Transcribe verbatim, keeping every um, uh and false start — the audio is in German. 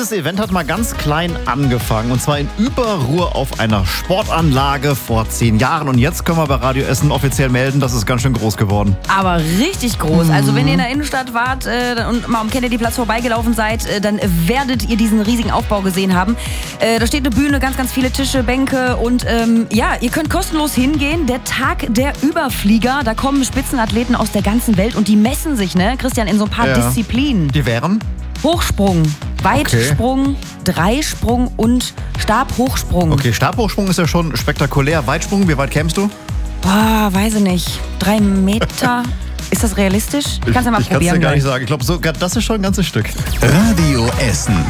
Dieses Event hat mal ganz klein angefangen und zwar in Überruhr auf einer Sportanlage vor zehn Jahren. Und jetzt können wir bei Radio Essen offiziell melden, das ist ganz schön groß geworden. Aber richtig groß. Mhm. Also wenn ihr in der Innenstadt wart äh, und mal am Kennedy-Platz vorbeigelaufen seid, äh, dann werdet ihr diesen riesigen Aufbau gesehen haben. Äh, da steht eine Bühne, ganz, ganz viele Tische, Bänke und ähm, ja, ihr könnt kostenlos hingehen. Der Tag der Überflieger, da kommen Spitzenathleten aus der ganzen Welt und die messen sich, ne, Christian, in so ein paar Ja. Disziplinen. Die wären? Hochsprung, Weitsprung, Dreisprung und Stabhochsprung. Okay, Stabhochsprung ist ja schon spektakulär. Weitsprung, wie weit kämst du? Boah, weiß ich nicht. Drei Meter? Ist das realistisch? Ich kann es ja mal ich probieren. Ich kann es dir gar gleich. nicht sagen. Ich glaube, sogar das ist schon ein ganzes Stück. Radio Essen.